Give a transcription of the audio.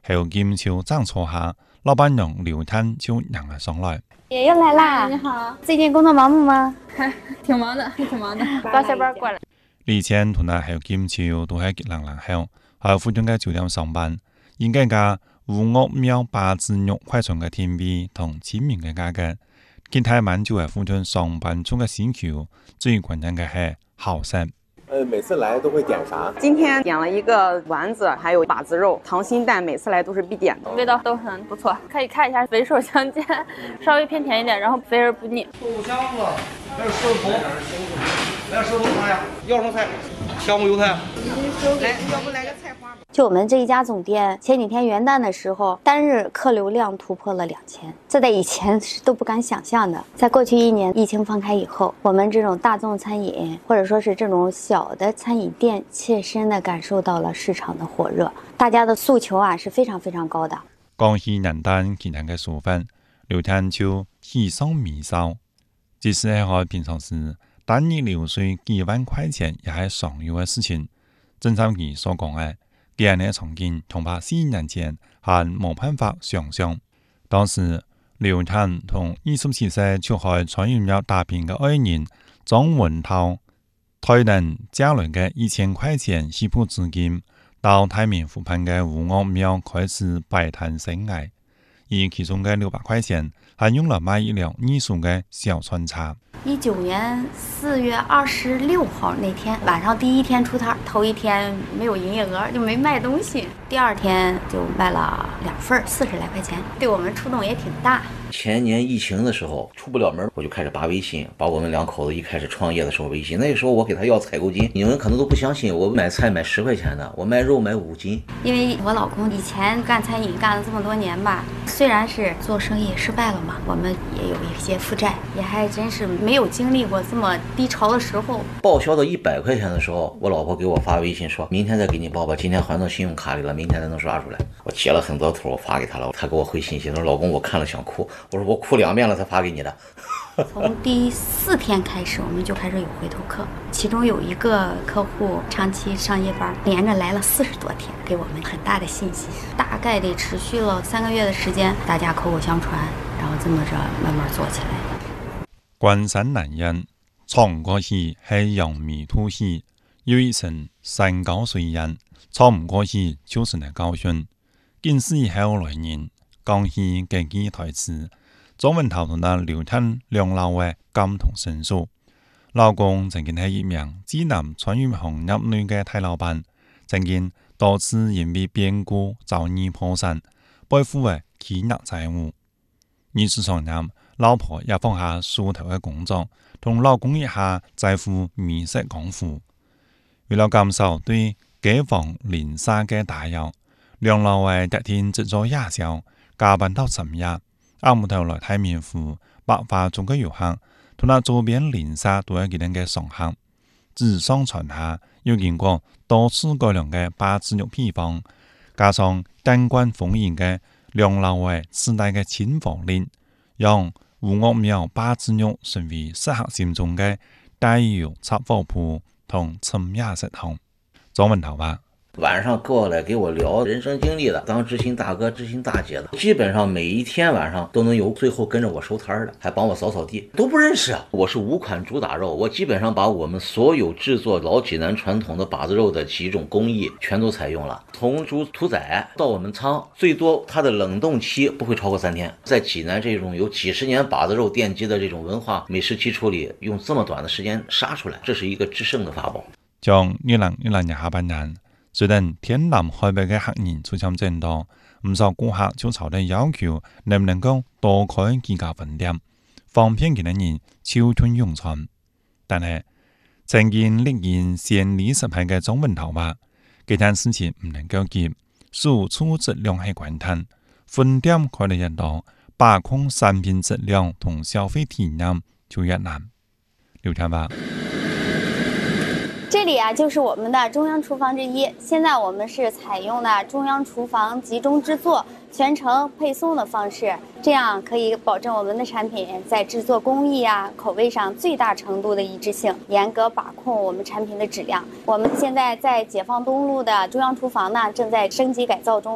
还有金秋涨错下，老板娘刘探就让了上来。 爷又来啦！ 你好， 最近工作忙不忙？ 挺忙的，挺忙的。 刚下班过来。 李倩同埋还有金秋都喺吉朗朗後，喺附近嘅酒店上班。應該嘅烏岳廟八字肉快餐嘅甜味同親民嘅價格，其他滿足喺附近上班中嘅需求，最關鍵嘅係好食。 每次来都会点啥？ 今天点了一个丸子，还有把子肉、溏心蛋，每次来都是必点的， 味道都很不错，可以看一下肥瘦相间，稍微偏甜一点，然后肥而不腻。 豆香子，还有狮子头，来狮子头啥呀？要什么菜？香菇油菜。 来，要不来个菜花？ 就我们这一家总店，前几天元旦的时候，单日客流量突破了2000，这在以前是都不敢想象的。在过去1年疫情放开以后，我们这种大众餐饮或者说是这种小的餐饮店，切身的感受到了市场的火热，大家的诉求啊是非常非常高的。 講起人單其他嘅數分，劉探就喜上眉梢。即使係平常時，單日流水幾萬塊錢也係常有嘅事情。正如佢所講嘅，這樣嘅場景恐怕4年前還冇辦法想象。當時劉探同27歲出海餐飲業打拼嘅愛人張文濤，台能借來嘅1000塊錢起步資金，到太平湖畔嘅烏岳廟開始擺攤生涯，而其中嘅600塊錢還用來買一輛藝術嘅小穿插。 19年4月26號那天晚上第一天出攤，頭一天沒有營業額就沒賣東西，第二天就賣了2份，40來塊錢，對我們觸動也挺大。 前年疫情的时候出不了门，我就开始拔微信，把我们2口子一开始创业的时候微信，那时候我给他要采购金，你们可能都不相信，我买菜买10块钱的，我卖肉买5斤。 因为我老公以前干餐饮干了这么多年吧，虽然是做生意失败了嘛，我们也有一些负债，也还真是没有经历过这么低潮的时候。 报销到100块钱的时候，我老婆给我发微信说，明天再给你报吧，今天还到信用卡里了，明天才能刷出来。我截了很多图，我发给他了，他给我回信息，他说老公我看了想哭，我说我哭2遍了才发给你的。 从第4天开始，我们就开始有回头客，其中有一个客户长期上夜班，连着来了40多天，给我们很大的信心。大概得持续了3个月的时间，大家口口相傳，然後這麼着慢慢做起來。 關山難人，闖過去係揚眉吐氣，有一身山高水遠，闖唔過去就是那高興。近視以後來年，講起這句台詞，張文濤同那劉探兩老嘅感同身受。老公曾經係一名濟南餐飲行業內嘅大老闆，曾經多次因為變故遭遇破產，背負嘅巨額債務。於是上任，老婆也放下手頭嘅工作，同老公一下在乎美食功夫。為了減少對街坊鄰舍嘅打擾，兩老為特天製作夜宵，加班到深夜。阿木頭來太平湖百花中嘅遊客，同那周邊鄰舍都係佢哋嘅常客。自上傳下，要經過多次改良嘅八字肉配方，加上燈光豐盈嘅兩老為自帶嘅親和力，讓烏岳廟八字肉成為適合心中嘅帶油插火鋪同深夜食堂。張文濤話。 晚上過來給我聊人生經歷的，當知心大哥知心大姐的，基本上每一天晚上都能有最後跟着我收攤的，還幫我掃掃地，都不認識啊。我是5款主打肉，我基本上把我們所有製作老濟南傳統的把子肉的幾種工藝全都採用了，從豬屠宰到我們倉，最多它的冷凍期不會超過3天。在濟南這種有幾十年把子肉奠基的這種文化美食基礎裡，用這麼短的時間殺出來，這是一個制勝的法寶。 將2012年下半年，雖然天南海北嘅客人出現增多，唔少顧客就朝着要求能唔能夠多開幾家分店，方便佢哋人超吞用餐。但係曾經歷經先例失敗嘅張文濤話，這件事情唔能夠急，輸出質量係關鍵，分店開得越多，把控產品質量同消費體驗就越難。劉天話。 这里啊，就是我们的中央廚房之一。現在我們是採用的中央廚房集中製作、全程配送的方式，這樣可以保證我們的產品在製作工藝啊、口味上最大程度的一致性，嚴格把控我們產品的質量。我們現在在解放東路的中央廚房呢，正在升級改造中。